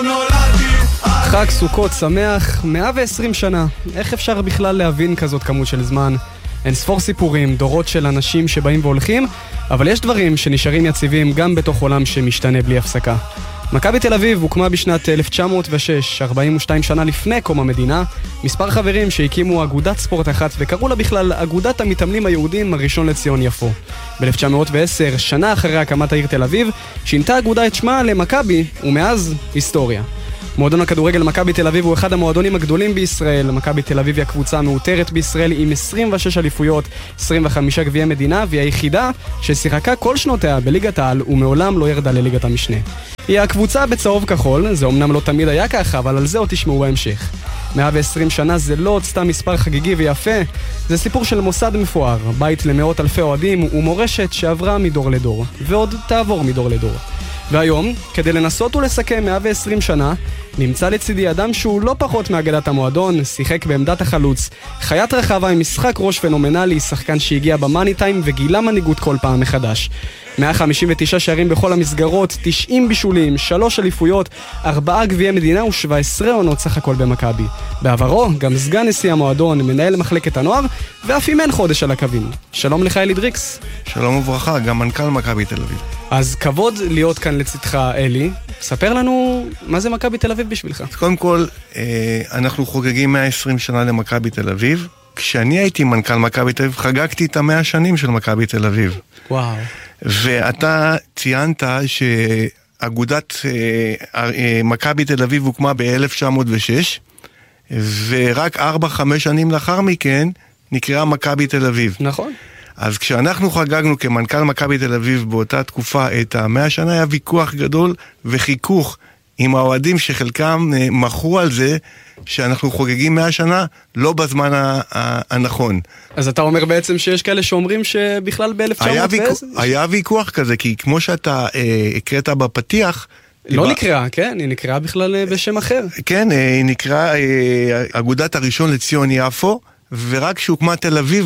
חג סוכות שמח, 120 שנה. איך אפשר בכלל להבין כזאת כמות של זמן? אין ספור סיפורים, דורות של אנשים שבאים והולכים, אבל יש דברים שנשארים יציבים גם בתוך עולם שמשתנה בלי הפסקה. מכבי תל אביב הוקמה בשנת 1906, 42 שנה לפני קום המדינה, מספר חברים שהקימו אגודת ספורט אחת וקראו לה בכלל אגודת המתאמנים היהודים הראשון לציון יפו. ב-1910, שנה אחרי הקמת העיר תל אביב, שינתה אגודה את שמה למכבי, ומאז היסטוריה. מועדון הכדורגל מכבי תל אביב הוא אחד המועדונים הגדולים בישראל. מכבי תל אביב היא הקבוצה המאותרת בישראל עם 26 אליפויות, 25 גביעי מדינה, והיא היחידה ששיחקה כל שנותיה בליגת העל ומעולם לא ירדה לליגת המשנה. היא הקבוצה בצהוב כחול, זה אומנם לא תמיד היה ככה, אבל על זה עוד תשמעו בהמשך. 120 שנה זה לא עוד סתם מספר חגיגי ויפה, זה סיפור של מוסד מפואר, בית למאות אלפי אוהדים ומורשת שעברה מדור לדור, ועוד תעבור מדור לדור. והיום, כדי לנסות ולסכם 120 שנה, נמצא לצידי אדם שהוא לא פחות מאגדת המועדון, שיחק בעמדת החלוץ, חיית רחבה עם משחק ראש פנומנלי, שחקן שהגיע במאני טיים וגילה מנהיגות כל פעם מחדש. 159 שערים בכל המסגרות, 90 בישולים, 3 אליפויות, 4 גביעי מדינה ו17 עונות סך הכל במכבי. בעברו, גם סגן נשיא המועדון, מנהל מחלקת הנוער, ואף אימן חודש על הקווים. שלום לך אלי דריקס. שלום וברכה, גם מנכ"ל מכבי תל אביב. אז כבוד להיות כאן לצדך אלי. ספר לנו מה זה מכבי תל אביב בשבילך. קודם כל, אנחנו חוגגים 120 שנה למכבי תל אביב. כשאני הייתי מנכ"ל מכבי תל אביב, חגגתי את 100 שנים של מכבי תל אביב. וואו. ואתה ציינת שאגודת מכבי תל אביב הוקמה ב-1906, ורק 4-5 שנים לאחר מכן נקראה מכבי תל אביב. נכון. אז כשאנחנו חגגנו כמנכ"ל מכבי תל אביב באותה תקופה את 100 שנה, היה ויכוח גדול וחיכוך עם האוהדים שחלקם מחרו על זה שאנחנו חוגגים 100 שנה לא בזמן הנכון. אז אתה אומר בעצם שיש כאלה שאומרים שבכלל ב-1910... היה ויכוח כזה, כי כמו שאתה הקראת בפתיח... לא נקראה, כן, היא נקראה בכלל בשם אחר. כן, היא נקראה אגודת הראשון לציון יפו, ורק כשהוקמה תל אביב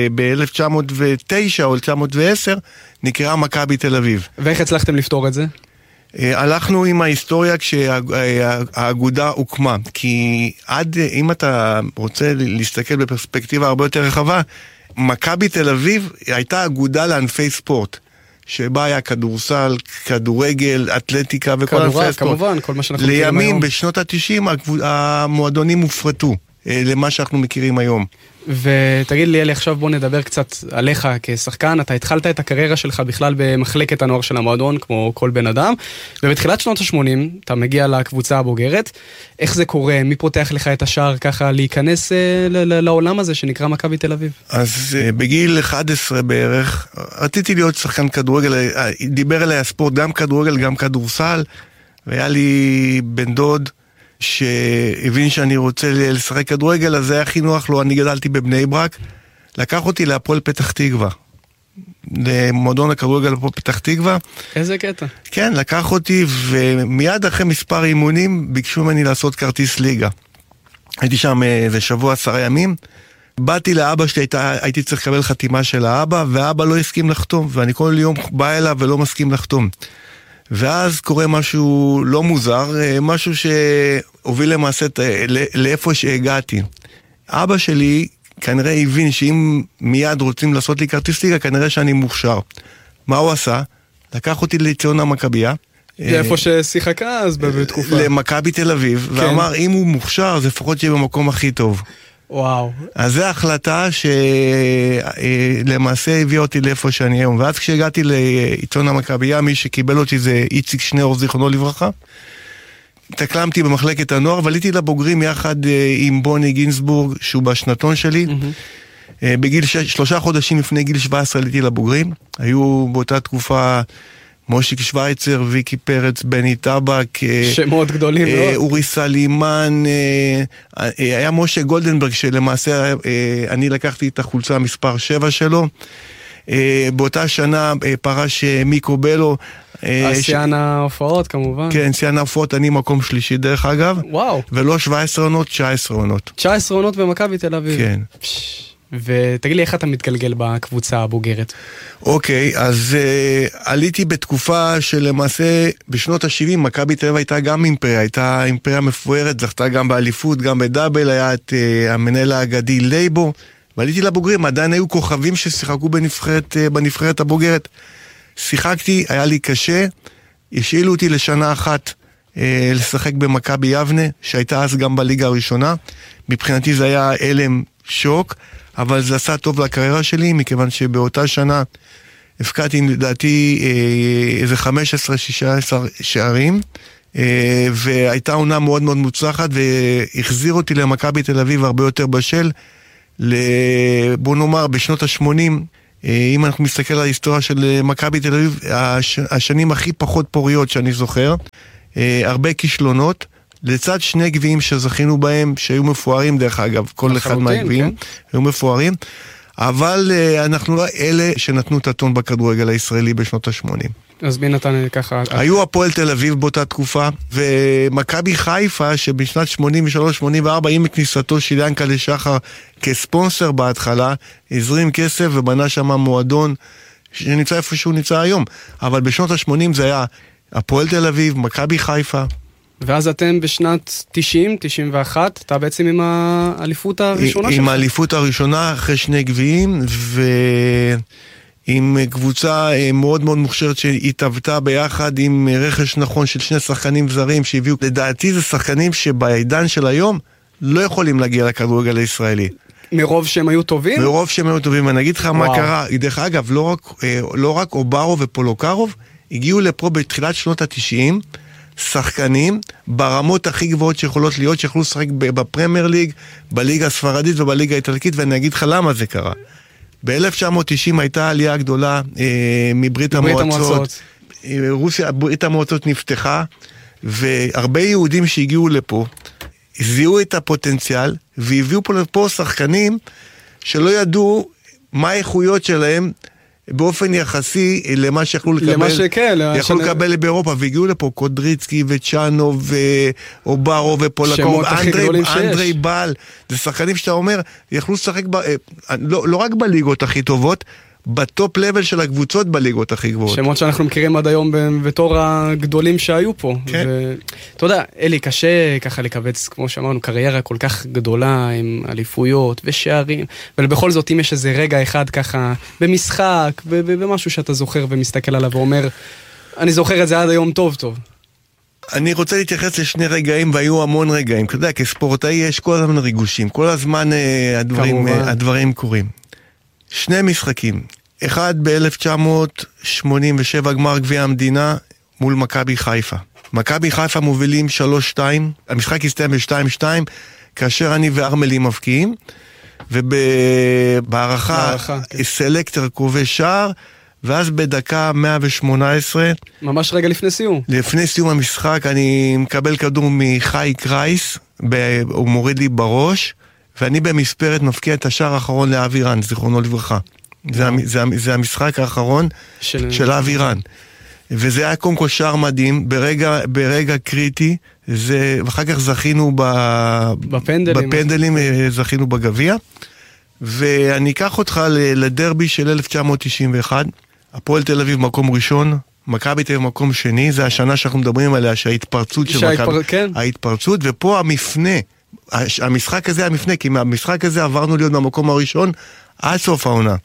ב-1909 או 1910, נקראה מכבי תל אביב. ואיך הצלחתם לפתור את זה? הלכנו עם ההיסטוריה כשהאגודה הוקמה, כי אם אתה רוצה להסתכל בפרספקטיבה הרבה יותר רחבה, מכבי תל אביב הייתה אגודה לענפי ספורט, שבה היה כדורסל, כדורגל, אתלטיקה וכל ענפי ספורט. כמובן, כל מה שאנחנו מכירים היום. לימים, בשנות ה-90, המועדונים הופרטו למה שאנחנו מכירים היום. ותגיד לי אלי, עכשיו בוא נדבר קצת עליך כשחקן. אתה התחלת את הקריירה שלך בכלל במחלקת הנוער של המועדון, כמו כל בן אדם, ובתחילת שנות ה-80 אתה מגיע לקבוצה הבוגרת. איך זה קורה? מי פותח לך את השער ככה להיכנס לעולם הזה שנקרא מכבי תל אביב? אז בגיל 11 בערך, רציתי להיות שחקן כדורגל, דיבר אליי הספורט, גם כדורגל, גם כדורסל, והיה לי בן דוד, שהבין שאני רוצה לשחק כדורגל, אז זה היה הכי נוח לו. אני גדלתי בבני ברק, לקח אותי להפועל פתח תקווה, למועדון הכדורגל להפועל פתח תקווה. איזה קטע. כן, לקח אותי, ומיד אחרי מספר אימונים ביקשו ממני לעשות כרטיס ליגה. הייתי שם איזה שבוע 10 ימים, באתי לאבא שלי, הייתי צריך לקבל חתימה של האבא, והאבא לא הסכים לחתום, ואני כל יום בא אליו ולא מסכים לחתום. ואז קורה משהו לא מוזר, משהו שהוביל למעשה לאיפה שהגעתי. אבא שלי כנראה הבין שאם מיד רוצים לעשות לי כרטיס ליגה, כנראה שאני מוכשר. מה הוא עשה? לקח אותי לציון המכבייה. זה איפה ששיחקה אז בתקופה. למכבי תל אביב, כן. ואמר אם הוא מוכשר, אז לפחות שיהיה במקום הכי טוב. וואו. אז זו החלטה שלמעשה הביאה אותי לאיפה שאני היום. ואז כשהגעתי לעיתון המכבייה, מי שקיבל אותי זה איציק שנאור, זיכרונו לברכה. התאקלמתי במחלקת הנוער, ועליתי לבוגרים יחד עם בוני גינסבורג, שהוא בשנתון שלי. בגיל 3 חודשים לפני גיל 17 עליתי לבוגרים. היו באותה תקופה מושיק שוויצר, ויקי פרץ, בני טבק, שמות גדולים מאוד. אורי סלימן, היה משה גולדנברג, שלמעשה אני לקחתי את החולצה מספר 7 שלו. באותה שנה פרש מיקו בלו. שיאן ההופעות כמובן. כן, שיאן ההופעות, אני מקום שלישי דרך אגב. וואו. ולא 17 עונות, 19 עונות. 19 עונות במכבי תל אביב. כן. ותגיד לי איך אתה מתגלגל בקבוצה הבוגרת. אוקיי, אז עליתי בתקופה שלמעשה בשנות ה-70, מכבי תל אביב הייתה גם אימפריה, הייתה אימפריה מפוארת, זכתה גם באליפות, גם בדאבל, היה את המנהל האגדי לייבו, ועליתי לבוגרים, עדיין היו כוכבים ששיחקו בנבחרת הבוגרת. שיחקתי, היה לי קשה, השאילו אותי לשנה אחת לשחק במכבי יבנה, שהייתה אז גם בליגה הראשונה. מבחינתי זה היה אלם שוק, אבל זה עשה טוב לקריירה שלי, מכיוון שבאותה שנה הפקעתי לדעתי איזה 15-16 שערים, והייתה עונה מאוד מאוד מוצלחת, והחזיר אותי למכבי תל אביב הרבה יותר בשל, בוא נאמר בשנות ה-80, אם אנחנו מסתכל על ההיסטוריה של מכבי תל אביב, השנים הכי פחות פוריות שאני זוכר, הרבה כישלונות, לצד שני גביעים שזכינו בהם, שהיו מפוארים דרך אגב, כל אחד מהגביעים, כן. היו מפוארים, אבל אנחנו לא אלה שנתנו את הטון בכדורגל הישראלי בשנות ה-80. אז מי נתן ככה? היו הפועל תל אביב באותה תקופה, ומכבי חיפה, שבשנת 83-84, עם כניסתו של ינקלה שחר כספונסר בהתחלה, הזרים כסף ובנה שם מועדון, שנמצא איפה שהוא נמצא היום. אבל בשנות ה-80 זה היה הפועל תל אביב, מכבי חיפה. ואז אתם בשנת 90, 91, אתה בעצם עם האליפות הראשונה שלך? עם האליפות הראשונה, אחרי שני גביעים, עם קבוצה מאוד מאוד מוכשרת שהתאבטה ביחד עם רכש נכון של שני שחקנים זרים שהביאו. לדעתי זה שחקנים שבעידן של היום לא יכולים להגיע לכדורגל הישראלי. מרוב שהם היו טובים? מרוב שהם היו טובים, אני אגיד לך מה קרה. דרך אגב, לא רק אוברו ופולוקרוב, הגיעו לפה בתחילת שנות ה-90, שחקנים ברמות הכי גבוהות שיכולות להיות, שיכולו לשחק בפרמייר ליג, בליגה הספרדית ובליגה האיטלקית, ואני אגיד לך למה זה קרה. ב-1990 הייתה עלייה גדולה מברית המועצות. ברית המועצות נפתחה, והרבה יהודים שהגיעו לפה, זיהו את הפוטנציאל, והביאו פה לפה שחקנים שלא ידעו מה האיכויות שלהם, באופן יחסי למה שיכולו לקבל באירופה, והגיעו לפה קודריצקי וצ'אנו ואוברו ופולקוב, אנדרי בל, זה שחקנים שאתה אומר, יכלו לשחק לא רק בליגות הכי טובות, בטופ לבל של הקבוצות בליגות הכי גבוהות. שמות שאנחנו מכירים עד היום בתור הגדולים שהיו פה. כן. אתה יודע, אלי, קשה ככה לקבץ, כמו שאמרנו, קריירה כל כך גדולה עם אליפויות ושערים, אבל בכל זאת, אם יש איזה רגע אחד ככה, במשחק, במשהו שאתה זוכר ומסתכל עליו ואומר, אני זוכר את זה עד היום טוב טוב. אני רוצה להתייחס לשני רגעים, והיו המון רגעים. אתה יודע, כספורטאי יש כל הזמן ריגושים, כל הזמן הדברים קורים. שני משחקים, אחד ב-1987 גמר גביע המדינה מול מכבי חיפה. מכבי חיפה מובילים 3-2, המשחק הסתיים ב-2-2, כאשר אני וארמלי מבקיעים, ובהערכה סלקטר קרובי שער, ואז בדקה 118, ממש רגע לפני סיום. לפני סיום המשחק אני מקבל כדור מחי קרייס, הוא מוריד לי בראש, ואני במספרת מפקיע את השער האחרון לאבירן, זיכרונו לברכה. זה המשחק האחרון של אבירן. וזה היה קודם כל שער מדהים, ברגע קריטי, ואחר כך זכינו בפנדלים, זכינו בגביע. ואני אקח אותך לדרבי של 1991, הפועל תל אביב מקום ראשון, מכבי תל אביב מקום שני, זה השנה שאנחנו מדברים עליה, שההתפרצות של מכבי, ההתפרצות, ופה המפנה, המשחק הזה המפנה, כי מהמשחק הזה עברנו להיות במקום הראשון עד סוף העונה.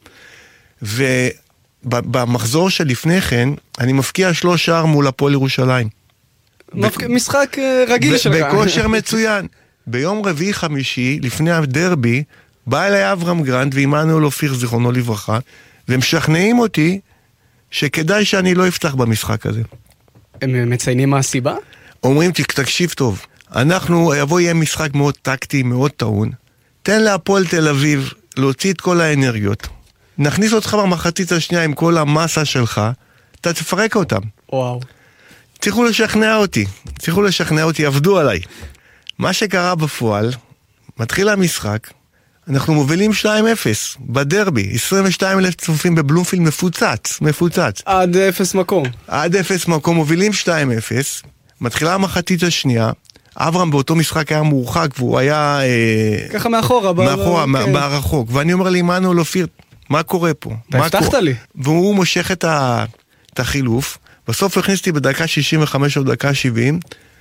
ובמחזור שלפני כן, אני מפקיע 3 שער מול הפועל ירושלים. משחק רגיל שלך. בכושר מצוין. ביום רביעי חמישי, לפני הדרבי, בא אליי אברהם גרנט ועמנואל אופיר, זיכרונו לברכה, והם משכנעים אותי שכדאי שאני לא אפתח במשחק הזה. הם מציינים מה הסיבה? אומרים, תקשיב טוב. יהיה משחק מאוד טקטי, מאוד טעון. תן להפועל תל אביב להוציא את כל האנרגיות. נכניס אותך במחצית השנייה עם כל המסה שלך, אתה תפרק אותם. וואו. צריכו לשכנע אותי, עבדו עליי. מה שקרה בפועל, מתחיל המשחק, אנחנו מובילים 2-0 בדרבי, 22,000 צופים בבלומפילד מפוצץ. עד 0 מקום. מובילים 2-0, מתחילה המחצית השנייה, אברהם באותו משחק היה מורחק, והוא היה... ככה מאחורה, ברחוק. ואני אומר לי, מנו אופיר, מה קורה פה? אתה הבטחת לי. והוא מושך את החילוף, בסוף הכניסתי בדקה 65 או דקה 70,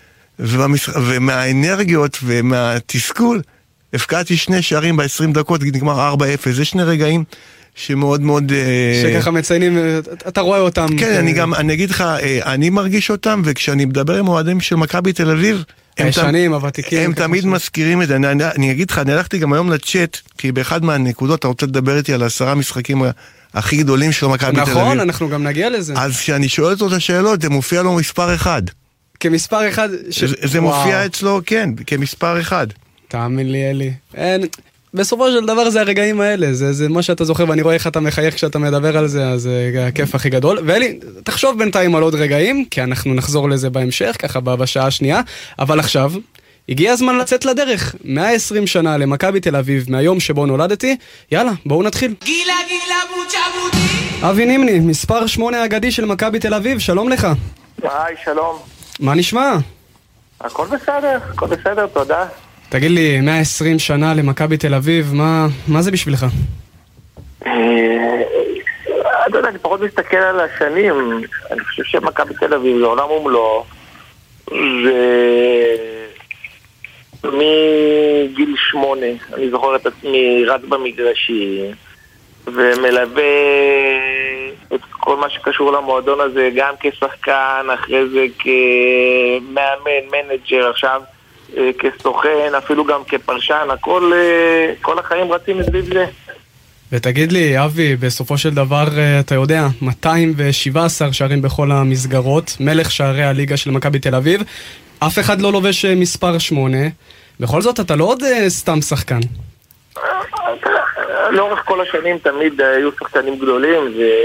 ומהאנרגיות ומהתסכול, הפקעתי 2 שערים ב-20 דקות, נגמר 4-0. זה 2 רגעים שמאוד מאוד... שככה מציינים, אתה רואה אותם. כן, אני אגיד לך, אני מרגיש אותם, וכשאני מדבר עם אוהדים של מכבי תל אביב, הישנים, הוותיקים. הם תמיד מזכירים את זה. אני אגיד לך, אני הלכתי גם היום לצ'אט, כי באחד מהנקודות אתה רוצה לדבר איתי על 10 משחקים הכי גדולים של מכבי תל אביב. נכון, אנחנו גם נגיע לזה. אז כשאני שואל אותו את השאלות, זה מופיע לו מספר 1. כמספר 1? זה מופיע אצלו, כן, כמספר 1. תאמין לי, אלי. בסופו של דבר זה הרגעים האלה, זה מה שאתה זוכר, ואני רואה איך אתה מחייך כשאתה מדבר על זה, אז זה הכיף הכי גדול. ואלי, תחשוב בינתיים על עוד רגעים, כי אנחנו נחזור לזה בהמשך, ככה בשעה השנייה, אבל עכשיו, הגיע הזמן לצאת לדרך. 120 שנה למכבי תל אביב, מהיום שבו נולדתי, יאללה, בואו נתחיל. גילה בוצ'ה בודי. אבי נימני, מספר 8 האגדי של מכבי תל אביב, שלום לך. היי, שלום. מה נשמע? הכל בסדר, תודה. תגיד לי, 120 שנה למכבי תל אביב, מה זה בשבילך? אתה יודע, אני פחות מסתכל על השנים. אני חושב שמכבי תל אביב זה עולם ומלואו. מגיל 8, אני זוכר את עצמי רץ במגרשי, ומלווה את כל מה שקשור למועדון הזה, גם כשחקן, אחרי זה כמאמן, מנג'ר, עכשיו כסוכן, אפילו גם כפרשן, כל החיים רצים סביב זה. ותגיד לי, אבי, בסופו של דבר, אתה יודע, 217 שערים בכל המסגרות, מלך שערי הליגה של מכבי תל אביב, אף אחד לא לובש מספר 8, בכל זאת אתה לא עוד סתם שחקן. לאורך כל השנים תמיד היו שחקנים גדולים,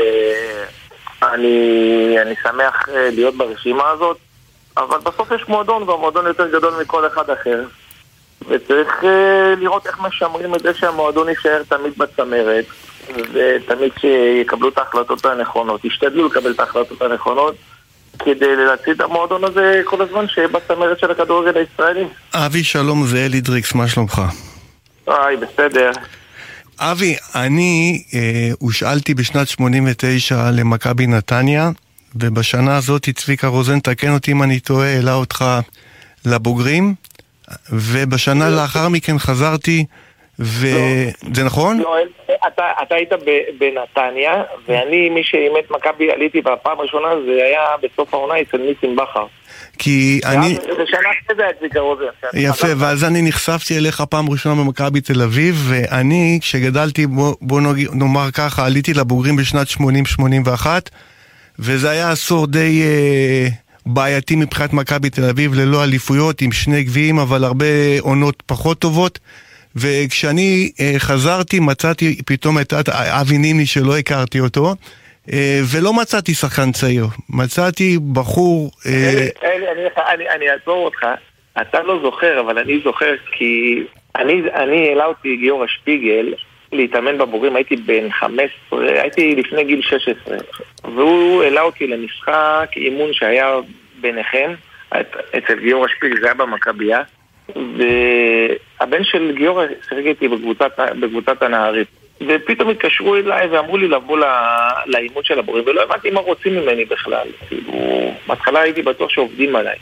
ואני שמח להיות ברשימה הזאת, אבל בסוף יש מועדון, והמועדון יותר גדול מכל אחד אחר, וצריך לראות איך משמרים את זה שהמועדון יישאר תמיד בצמרת, ותמיד שיקבלו את ההחלטות הנכונות, ישתדלו לקבל את ההחלטות הנכונות, כדי להציע את המועדון הזה כל הזמן שיהיה בצמרת של הכדורגל הישראלי. אבי, שלום, זה אלי דריקס, מה שלומך? היי, בסדר. אבי, אני הושאלתי בשנת 89 למכבי נתניה, ובשנה הזאת צביקה רוזן, תקן אותי אם אני טועה, העלה אותך לבוגרים, ובשנה לאחר מכן חזרתי, זה נכון? לא, אתה היית בנתניה, ואני, מי שאימת מכבי, עליתי בפעם הראשונה, זה היה בסוף העונה אצל ניסים בכר. כי אני... זה שנה כזה היה צביקה רוזן. יפה, ואז אני נחשפתי אליך פעם ראשונה במכבי תל אביב, ואני, כשגדלתי, בוא נאמר ככה, עליתי לבוגרים בשנת 80-81, וזה היה עשור די בעייתי מבחינת מכבי תל אביב, ללא אליפויות, עם 2 גביעים, אבל הרבה עונות פחות טובות, וכשאני חזרתי, מצאתי פתאום את אבי נימני שלא הכרתי אותו, ולא מצאתי שחקן צעיר, מצאתי בחור... אני אעצור אותך, אתה לא זוכר, אבל אני זוכר, כי אני העלה אותי גיורא שפיגל להתאמן בבוגרים, הייתי בן 15, הייתי לפני גיל 16, והוא העלה אותי למשחק אימון שהיה ביניכם, אצל גיורא שפיגל, זה היה במכבייה, והבן של גיורא שיחק איתי בקבוצת הנערית, ופתאום התקשרו אליי ואמרו לי לבוא לאימון של הבוגרים, ולא הבנתי מה רוצים ממני בכלל, בהתחלה הייתי בטוח שעובדים עליי,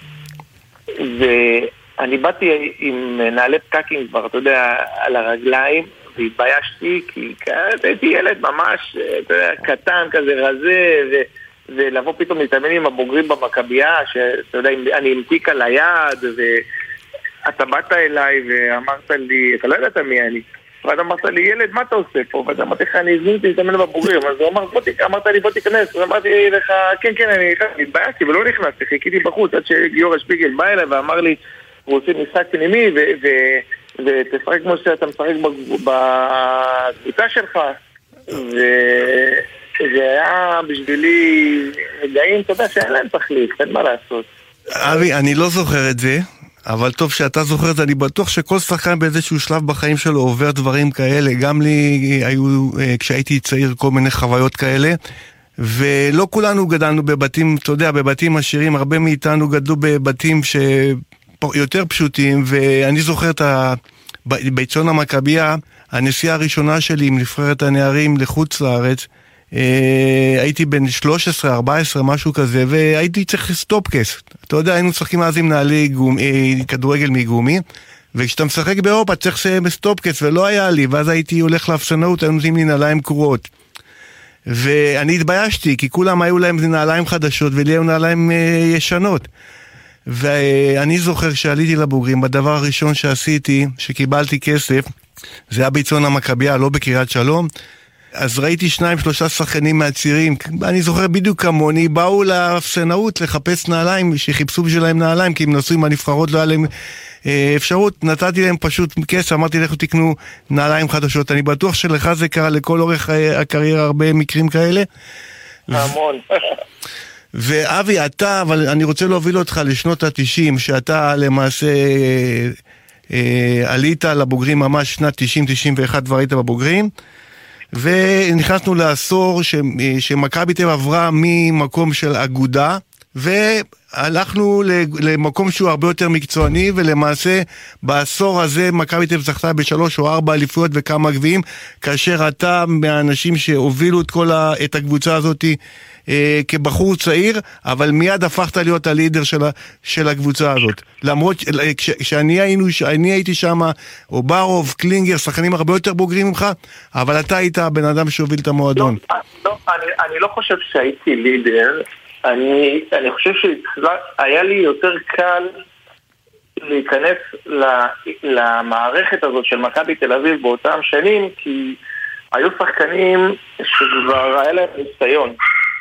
ואני באתי עם נעלי פקקים כבר, אתה יודע, על הרגליים, והתביישתי, כי הייתי ילד ממש קטן כזה רזה, ולבוא פתאום להתאמן עם הבוגרים במכבייה, שאתה יודע, אני עם תיק על היד, ואתה באת אליי ואמרת לי, אתה לא יודעת מי אני, ואז אמרת לי, ילד, מה אתה עושה פה? ואז אמרתי לך, אני הזמנתי להתאמן בבוגרים, אז הוא אמרת לי, בוא תיכנס, ואמרתי לך, כן, אני התביישתי ולא נכנסתי, חיכיתי בחוץ, עד שגיורא שפיגל בא אליי ואמר לי, הוא עושה משחק פנימי, ותשחק כמו שאתה משחק בקבוצה שלך, וזה היה בשבילי רגעים, אתה יודע, שאין להם תחליף, אין מה לעשות. אבי, אני לא זוכר את זה, אבל טוב שאתה זוכר את זה, אני בטוח שכל שחקן באיזשהו שלב בחיים שלו עובר דברים כאלה, גם לי היו, כשהייתי צעיר, כל מיני חוויות כאלה, ולא כולנו גדלנו בבתים, אתה יודע, בבתים עשירים, הרבה מאיתנו גדלו בבתים יותר פשוטים, ואני זוכר את בעיתון המכבייה, הנסיעה הראשונה שלי עם נבחרת הנערים לחוץ לארץ, הייתי בן 13, 14, משהו כזה, והייתי צריך סטופקס. אתה יודע, היינו משחקים אז עם נעלי כדורגל מגומי, וכשאתה משחק באירופה צריך סטופקס, ולא היה לי, ואז הייתי הולך לאפסנאות, היו נותנים לי נעליים קרועות. ואני התביישתי, כי כולם היו להם נעליים חדשות, ולי היו נעליים ישנות. ואני זוכר שעליתי לבוגרים, בדבר הראשון שעשיתי, שקיבלתי כסף, זה היה בעיתון המכבייה, לא בקריית שלום, אז ראיתי 2-3 שחקנים מהצירים, אני זוכר בדיוק כמוני, באו לאפסנאות לחפש נעליים, שחיפשו בשבילהם נעליים, כי הם נסעו עם הנבחרות, לא היה להם אפשרות, נתתי להם פשוט כסף, אמרתי לכו תקנו נעליים חדשות, אני בטוח שלך זה קרה לכל אורך הקריירה, הרבה מקרים כאלה. המון. ואבי, אתה, אבל אני רוצה להוביל אותך לשנות ה-90, שאתה למעשה עלית לבוגרים ממש שנת 90-91 והיית בבוגרים, ונכנסנו לעשור שמכבי תל אביב עברה ממקום של אגודה, והלכנו למקום שהוא הרבה יותר מקצועני, ולמעשה בעשור הזה מכבי תל אביב זכתה ב3 או 4 אליפויות וכמה גביעים, כאשר אתה מהאנשים שהובילו את הקבוצה הזאת כבחור צעיר, אבל מיד הפכת להיות הלידר של הקבוצה הזאת. למרות שאני הייתי שם, אוברוב, קלינגר, שחקנים הרבה יותר בוגרים ממך, אבל אתה היית הבן אדם שהוביל את המועדון. לא, אני לא חושב שהייתי לידר, אני חושב שהיה לי יותר קל להיכנס למערכת הזאת של מכבי תל אביב באותם שנים, כי היו שחקנים שכבר היה להם ניסיון,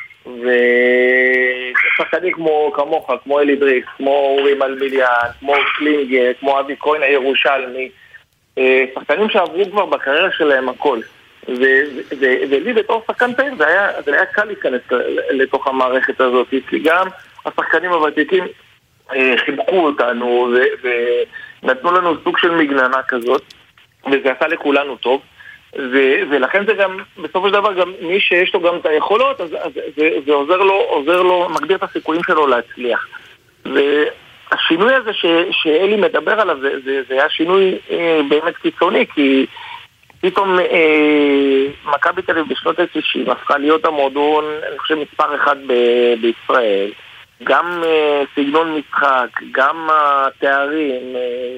ושחקנים כמוך, כמו אלי דריס, כמו אורי מלמיליאן, כמו קלינגר, כמו אבי כהן הירושלמי, שחקנים שעברו כבר בקריירה שלהם הכל. ולי בתור שחקן צעיר זה היה קל להיכנס לתוך המערכת הזאת, כי גם השחקנים הוותיקים חיבקו אותנו ונתנו לנו סוג של מגננה כזאת, וזה עשה לכולנו טוב, ולכן זה גם בסופו של דבר גם מי שיש לו גם את היכולות, אז זה עוזר לו, מגביר את הסיכויים שלו להצליח. והשינוי הזה שאלי מדבר עליו זה היה שינוי באמת קיצוני, כי פתאום מכבי תל אביב בשנות ה-90 הפכה להיות המועדון, אני חושב, מספר 1 בישראל. גם סגנון משחק, גם התארים.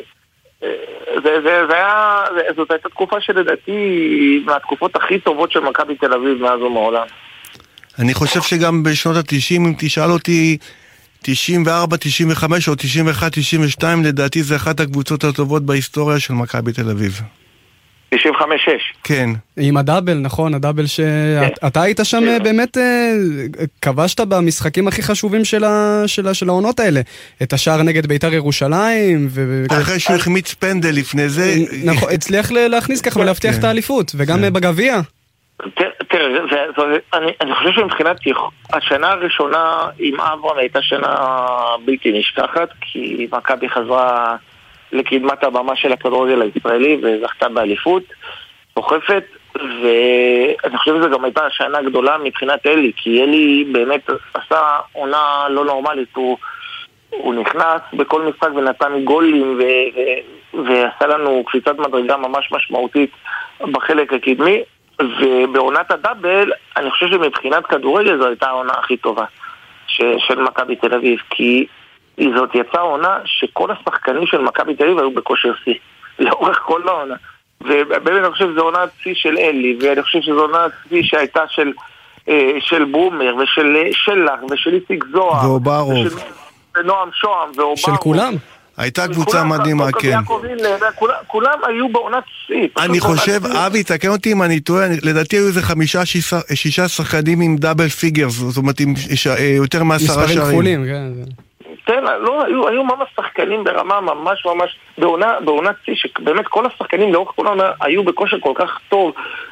זאת הייתה תקופה שלדעתי מהתקופות הכי טובות של מכבי תל אביב מאז ומעולם. אני חושב שגם בשנות ה-90, אם תשאל אותי 94, 95 או 91, 92, לדעתי זה אחת הקבוצות הטובות בהיסטוריה של מכבי תל אביב. 95-6. כן. עם הדאבל, נכון, הדאבל שאתה היית שם באמת, כבשת במשחקים הכי חשובים של העונות האלה. את השער נגד בית"ר ירושלים. אחרי שהוא החמיץ פנדל לפני זה. נכון, הצליח להכניס ככה ולהבטיח את האליפות, וגם בגביע. תראה, אני חושב שמבחינת השנה הראשונה עם אברהם הייתה שנה בלתי נשכחת, כי מכבי חזרה לקדמת הבמה של הכדורגל הישראלי וזכתה באליפות סוחפת, ואני חושב שזה גם הייתה שנה גדולה מבחינת אלי, כי אלי באמת עשה עונה לא נורמלית, הוא נכנס בכל משחק ונתן גולים ועשה לנו קפיצת מדרגה ממש משמעותית בחלק הקדמי, ובעונת הדאבל אני חושב שמבחינת כדורגל זו הייתה העונה הכי טובה של מכבי תל אביב, כי זאת יצאה עונה שכל השחקנים של מכבי תל אביב היו בכושר שיא לאורך כל העונה, ובאמת אני חושב שזו עונת שיא של אלי, ואני חושב שזו עונת שיא שהייתה של ברומר ושל שלח ושל איציק זוהר ואוברוב ונועם שוהם ואוברוב, של כולם. הייתה קבוצה מדהימה, כן. כולם היו בעונת שיא. אני חושב, אבי, תקן אותי אם אני טועה, לדעתי היו איזה 5-6 שחקנים עם דאבל פיגרס, זאת אומרת, עם יותר מ10 שערים. מספרים כפולים, כן. כן, לא, היו ממש שחקנים ברמה ממש בעונת שיא, שבאמת כל השחקנים לאורך כל העונה היו בכושר כל כך טוב,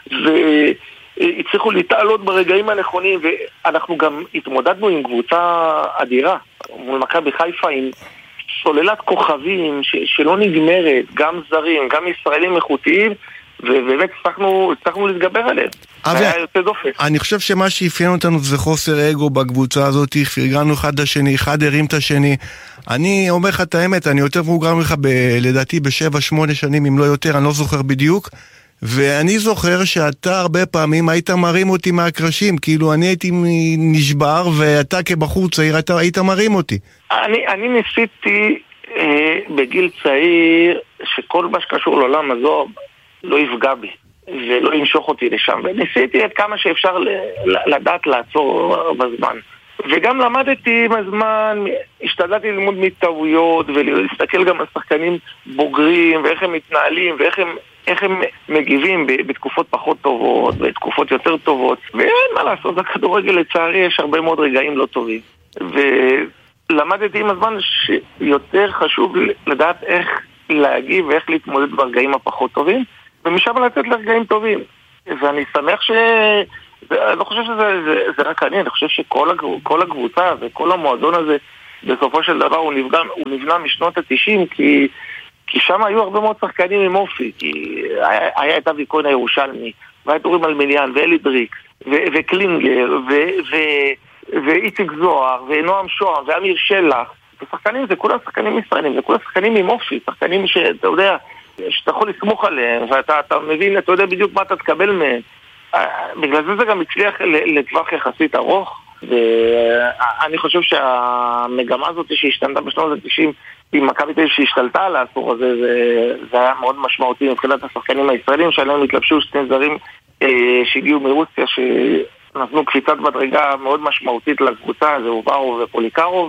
והצליחו להתעלות ברגעים הנכונים, ואנחנו גם התמודדנו עם קבוצה אדירה, מול מכבי חיפה עם סוללת כוכבים שלא נגמרת, גם זרים, גם ישראלים איכותיים, ובאמת הצלחנו להתגבר עליהם. זה היה יוצא דופן. אני חושב שמה שאפיין אותנו זה חוסר אגו בקבוצה הזאת, פרגנו אחד לשני, אחד הרים את השני. אני אומר לך את האמת, אני יותר מבוגר ממך לדעתי ב7-8 שנים, אם לא יותר, אני לא זוכר בדיוק. ואני זוכר שאתה הרבה פעמים היית מרים אותי מהקרשים, כאילו אני הייתי נשבר ואתה כבחור צעיר היית מרים אותי. אני ניסיתי בגיל צעיר שכל מה שקשור לעולם הזו לא יפגע בי ולא ימשוך אותי לשם, וניסיתי עד כמה שאפשר לדעת לעצור בזמן, וגם למדתי עם הזמן, השתדלתי ללמוד מטעויות ולהסתכל גם על שחקנים בוגרים ואיך הם מתנהלים ואיך הם מגיבים בתקופות פחות טובות בתקופות יותר טובות, ואין מה לעשות, בכדורגל לצערי יש הרבה מאוד רגעים לא טובים, ולמדתי עם הזמן שיותר חשוב לדעת איך להגיב ואיך להתמודד ברגעים הפחות טובים, ומשם לתת לרגעים טובים. ואני שמח אני לא חושב שזה רק אני חושב שכל הקבוצה וכל המועדון הזה בסופו של דבר הוא נבנה משנות ה-90, כי שם היו הרבה מאוד שחקנים עם אופי, כי היה את אבי כהן הירושלמי, והיה אורי מלמיליאן ואלי דריקס וקלינגר ואיציק זוהר ונועם שוהם ואמיר שלח. ושחקנים זה כולם שחקנים ישראלים, זה כולם שחקנים עם אופי, שחקנים שאתה יודע שאתה יכול לסמוך עליהם, ואתה מבין, אתה יודע בדיוק מה אתה תקבל מהם. בגלל זה גם הצליח לטווח יחסית ארוך, ואני חושב שהמגמה הזאת שהשתנתה בשנות ה-90 עם מכבי תל אביב שהשתלטה על העשור הזה, זה היה מאוד משמעותי מבחינת השחקנים הישראלים שעליהם התלבשו שני זרים שהגיעו מרוסיה, שנתנו קפיצת מדרגה מאוד משמעותית לקבוצה, זה אוברוב ופוליקרוב,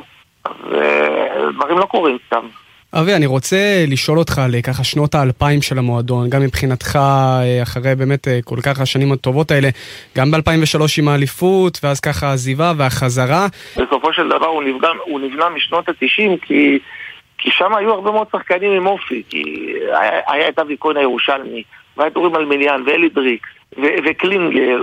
ודברים לא קורים סתם. אבי, אני רוצה לשאול אותך על ככה שנות ה-2000 של המועדון, גם מבחינתך אחרי באמת כל כך השנים הטובות האלה, גם ב-2003 עם האליפות, ואז ככה העזיבה והחזרה. בסופו של דבר הוא נבנה משנות ה-90, כי שם היו הרבה מאוד שחקנים עם אופי, כי היה את אבי כהן הירושלמי, והיה את אורי מלמיליאן ואלי דריקס וקלינגר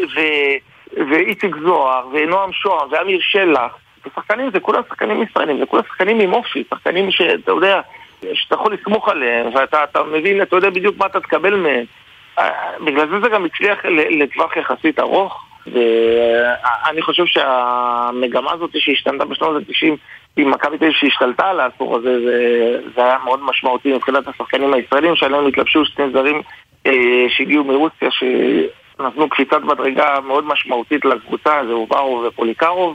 ואיציק זוהר ונועם שוהם ואמיר שלח. שחקנים זה כולם שחקנים ישראלים, זה כולם שחקנים עם אופי, שחקנים שאתה יודע שאתה יכול לסמוך עליהם, ואתה מבין, אתה יודע בדיוק מה אתה תקבל מהם. בגלל זה גם הצליח לטווח יחסית ארוך, ואני חושב שהמגמה הזאת שהשתנתה בשנות ה-90 עם מכבי תל אביב שהשתלטה על העשור הזה, זה היה מאוד משמעותי מבחינת השחקנים הישראלים שעליהם התלבשו שני זרים שהגיעו מרוסיה, שנתנו קפיצת מדרגה מאוד משמעותית לקבוצה, זה אוברוב ופוליקרוב,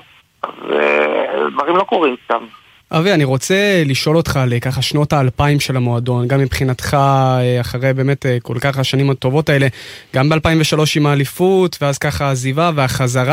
דברים לא קורים סתם. אבי, אני רוצה לשאול אותך על ככה שנות ה-2000 של המועדון, גם מבחינתך אחרי באמת כל כך השנים הטובות האלה, גם ב-2003 עם האליפות, ואז ככה העזיבה והחזרה.